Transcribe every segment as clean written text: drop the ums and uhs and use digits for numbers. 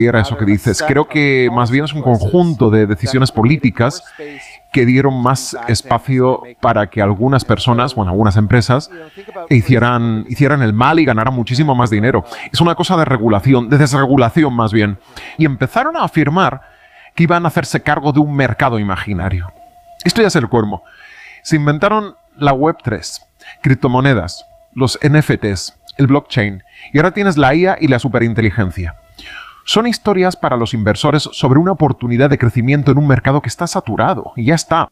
era eso que dices. Creo que más bien es un conjunto de decisiones políticas que dieron más espacio para que algunas personas, bueno, algunas empresas, hicieran el mal y ganaran muchísimo más dinero. Es una cosa de regulación, de desregulación más bien. Y empezaron a afirmar que iban a hacerse cargo de un mercado imaginario. Esto ya es el colmo. Se inventaron la Web3, criptomonedas, los NFTs, el blockchain, y ahora tienes la IA y la superinteligencia. Son historias para los inversores sobre una oportunidad de crecimiento en un mercado que está saturado, y ya está.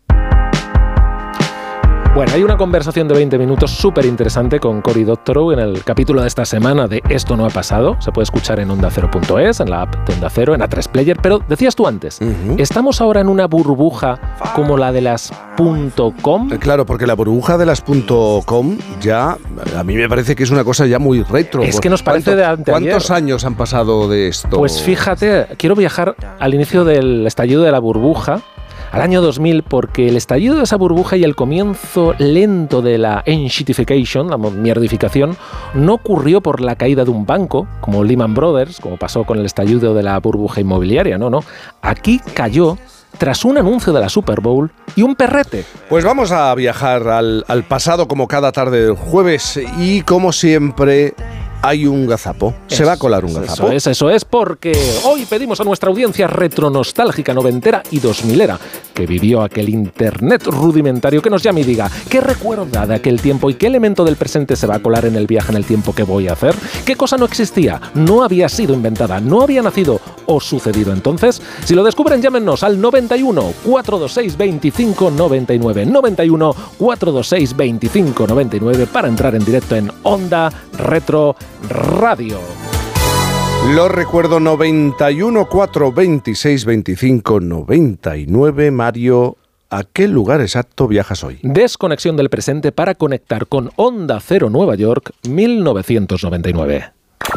Bueno, hay una conversación de 20 minutos súper interesante con Cory Doctorow en el capítulo de esta semana de Esto no ha pasado. Se puede escuchar en ondacero.es, en la app de Onda Cero, en A3 Player. Pero decías tú antes, ¿estamos ahora en una burbuja como la de las .com? Claro, porque la burbuja de las .com ya, a mí me parece que es una cosa ya muy retro. Es que nos parece de anteayer. ¿Cuántos años han pasado de esto? Pues fíjate, quiero viajar al inicio del estallido de la burbuja, al año 2000, porque el estallido de esa burbuja y el comienzo lento de la enshittification, la mierdificación, no ocurrió por la caída de un banco, como Lehman Brothers, como pasó con el estallido de la burbuja inmobiliaria, no. Aquí cayó tras un anuncio de la Super Bowl y un perrete. Pues vamos a viajar al pasado como cada tarde del jueves y como siempre hay un gazapo. Se va a colar un gazapo. Eso es, porque hoy pedimos a nuestra audiencia retronostálgica, noventera y 2000era, que vivió aquel internet rudimentario, que nos llame y diga qué recuerda de aquel tiempo y qué elemento del presente se va a colar en el viaje en el tiempo que voy a hacer. ¿Qué cosa no existía, no había sido inventada, no había nacido o sucedido entonces? Si lo descubren, llámenos al 91 426 25 99, 91 426 25 99 para entrar en directo en Onda Retro Radio. Lo recuerdo, 91 426 25 99. Mario, ¿a qué lugar exacto viajas hoy? Desconexión del presente para conectar con Onda Cero Nueva York, 1999.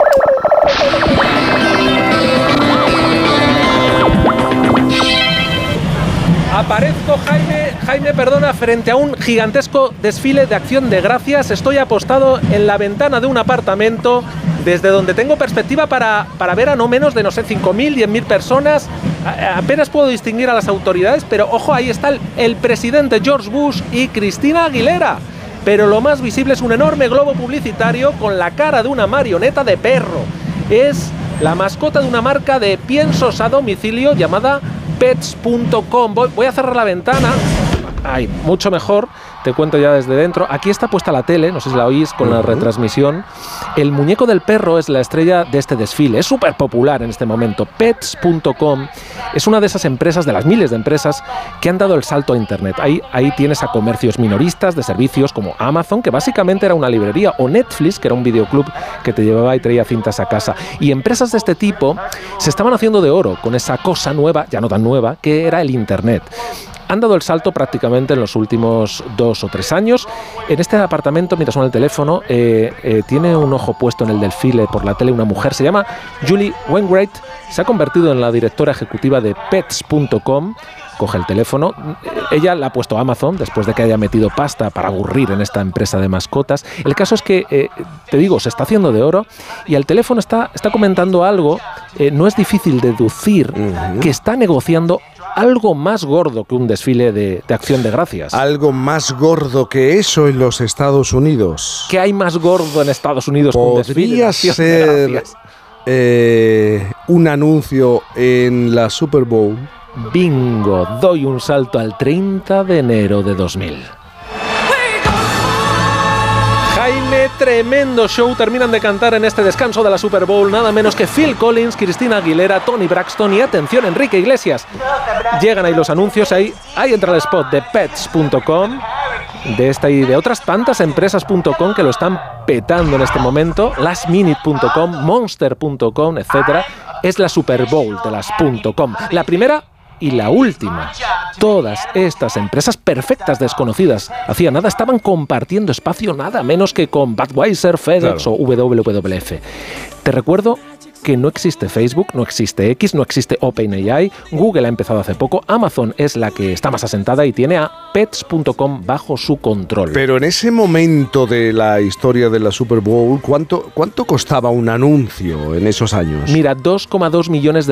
Aparezco, Jaime, perdona, frente a un gigantesco desfile de acción de gracias. Estoy apostado en la ventana de un apartamento desde donde tengo perspectiva para ver a no menos de, 5.000, 10.000 personas. Apenas puedo distinguir a las autoridades, pero ojo, ahí está el presidente George Bush y Cristina Aguilera. Pero lo más visible es un enorme globo publicitario con la cara de una marioneta de perro. Es la mascota de una marca de piensos a domicilio llamada Pets.com. Voy a cerrar la ventana. Ay, mucho mejor. Te cuento ya desde dentro. Aquí está puesta la tele, no sé si la oís con la retransmisión. El muñeco del perro es la estrella de este desfile. Es súper popular en este momento. Pets.com es una de esas empresas, de las miles de empresas que han dado el salto a Internet. Ahí tienes a comercios minoristas de servicios como Amazon, que básicamente era una librería, o Netflix, que era un videoclub que te llevaba y traía cintas a casa. Y empresas de este tipo se estaban haciendo de oro con esa cosa nueva, ya no tan nueva, que era el Internet. Han dado el salto prácticamente en los últimos 2 o 3 años. En este apartamento, mientras suena el teléfono, tiene un ojo puesto en el desfile por la tele una mujer, se llama Julie Wainwright, se ha convertido en la directora ejecutiva de Pets.com. Coge el teléfono, ella la ha puesto a Amazon después de que haya metido pasta para aburrir en esta empresa de mascotas. El caso es que, te digo, se está haciendo de oro y al teléfono está comentando algo. No es difícil deducir que está negociando algo más gordo que un desfile de acción de gracias. Algo más gordo que eso en los Estados Unidos. ¿Qué hay más gordo en Estados Unidos que un desfile de acción de gracias? Un anuncio en la Super Bowl. Bingo, doy un salto al 30 de enero de 2000. Jaime, tremendo show terminan de cantar en este descanso de la Super Bowl nada menos que Phil Collins, Cristina Aguilera, Toni Braxton y, atención, Enrique Iglesias. Llegan ahí los anuncios, ahí entra el spot de Pets.com, de esta y de otras tantas empresas.com que lo están petando en este momento, lastminute.com, monster.com, etcétera. Es la Super Bowl de las .com, la primera y la última. Todas estas empresas perfectas desconocidas hacía nada estaban compartiendo espacio nada menos que con Budweiser, FedEx o WWF. Te recuerdo que no existe Facebook, no existe X, no existe OpenAI, Google ha empezado hace poco, Amazon es la que está más asentada y tiene a Pets.com bajo su control. Pero en ese momento de la historia de la Super Bowl, ¿cuánto costaba un anuncio en esos años? Mira, 2,2 millones de